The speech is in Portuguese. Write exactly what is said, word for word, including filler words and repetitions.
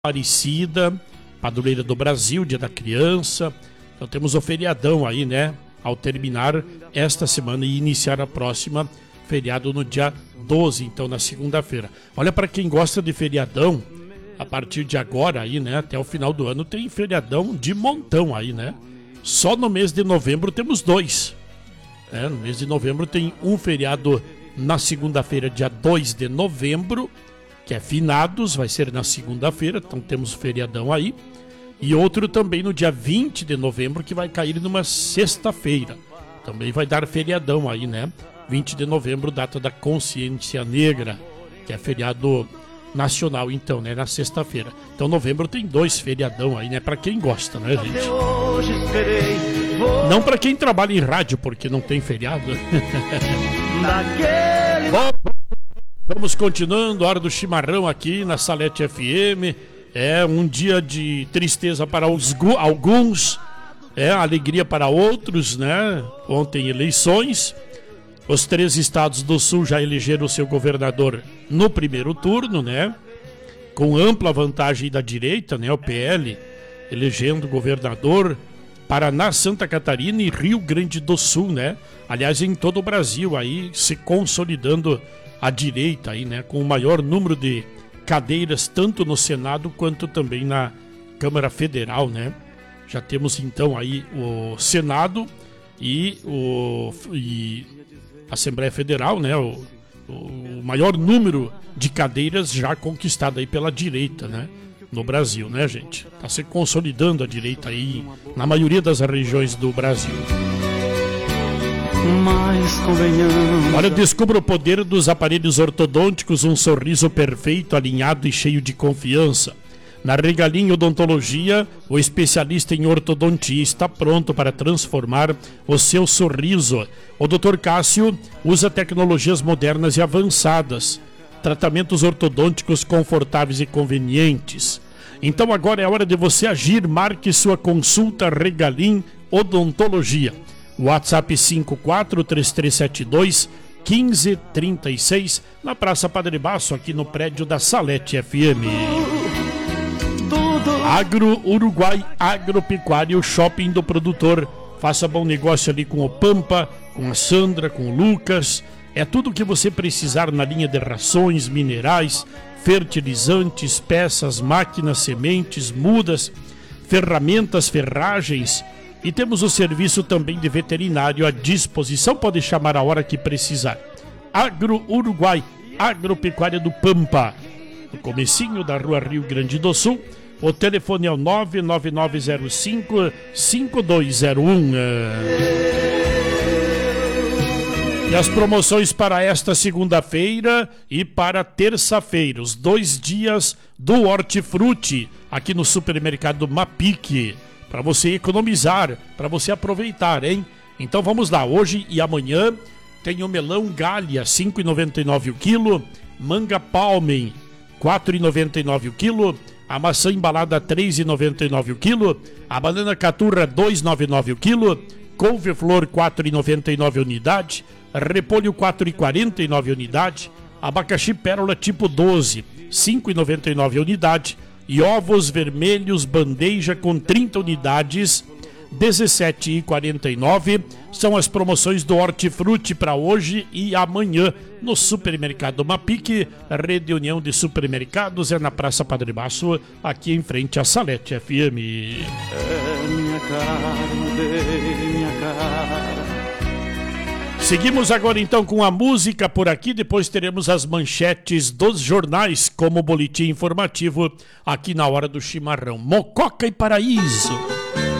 Aparecida, padroeira do Brasil, Dia da Criança. Então temos o feriadão aí, né? Ao terminar esta semana e iniciar a próxima, feriado no dia doze, então na segunda-feira. Olha, para quem gosta de feriadão, a partir de agora aí, né? Até o final do ano tem feriadão de montão aí, né? Só no mês de novembro temos dois. É, no mês de novembro tem um feriado na segunda-feira, dia dois de novembro, que é finados, vai ser na segunda-feira, então temos feriadão aí. E outro também no dia vinte de novembro, que vai cair numa sexta-feira. Também vai dar feriadão aí, né? vinte de novembro, data da Consciência Negra, que é feriado nacional, então, né? Na sexta-feira. Então novembro tem dois feriadão aí, né? Pra quem gosta, né, gente? Não pra quem trabalha em rádio, porque não tem feriado. Bom, vamos continuando, hora do chimarrão aqui na Salete F M. É um dia de tristeza para os, alguns, é alegria para outros, né? Ontem eleições, os três estados do sul já elegeram o seu governador no primeiro turno, né? Com ampla vantagem da direita, né? O P L elegendo governador. Paraná, Santa Catarina e Rio Grande do Sul, né? Aliás, em todo o Brasil aí se consolidando a direita aí, né? Com o maior número de cadeiras tanto no Senado quanto também na Câmara Federal, né? Já temos então aí o Senado e o e a Assembleia Federal, né? O, o maior número de cadeiras já conquistado aí pela direita, né? No Brasil, né, gente? Tá se consolidando a direita aí na maioria das regiões do Brasil. Mas convenhamos. Olha, descubra o poder dos aparelhos ortodônticos, um sorriso perfeito, alinhado e cheio de confiança. Na Regalim Odontologia, o especialista em ortodontia está pronto para transformar o seu sorriso. O doutor Cássio usa tecnologias modernas e avançadas, tratamentos ortodônticos confortáveis e convenientes. Então agora é hora de você agir. Marque sua consulta Regalim Odontologia. WhatsApp cinco quatro três três sete dois um cinco três seis, na Praça Padre Baço, aqui no prédio da Salete F M. Agro Uruguai Agropecuário, Shopping do Produtor. Faça bom negócio ali com o Pampa, com a Sandra, com o Lucas. É tudo o que você precisar na linha de rações, minerais, fertilizantes, peças, máquinas, sementes, mudas, ferramentas, ferragens. E temos o serviço também de veterinário à disposição. Pode chamar a hora que precisar. Agro Uruguai, Agropecuária do Pampa, no comecinho da Rua Rio Grande do Sul. O telefone é o nove nove nove zero cinco cinco dois zero um. E as promoções para esta segunda-feira e para terça-feira, os dois dias do Hortifruti, aqui no supermercado Mapique. Para você economizar, para você aproveitar, hein? Então vamos lá, hoje e amanhã tem o melão Galha, cinco reais e noventa e nove centavos o quilo, manga Palmen, quatro reais e noventa e nove centavos o quilo, a maçã embalada, três reais e noventa e nove centavos o quilo, a banana caturra, dois reais e noventa e nove centavos o quilo, couve-flor, quatro reais e noventa e nove centavos unidade, repolho, quatro reais e quarenta e nove centavos unidade, abacaxi pérola tipo doze, cinco reais e noventa e nove centavos unidade, e ovos vermelhos bandeja com trinta unidades, dezessete reais e quarenta e nove centavos. São as promoções do Hortifruti para hoje e amanhã no supermercado Mapique. Rede União de Supermercados é na Praça Padre Baço, aqui em frente à Salete F M. É minha carne, minha cara. Seguimos agora então com a música por aqui, depois teremos as manchetes dos jornais como boletim informativo aqui na Hora do Chimarrão. Mococa e Paraíso.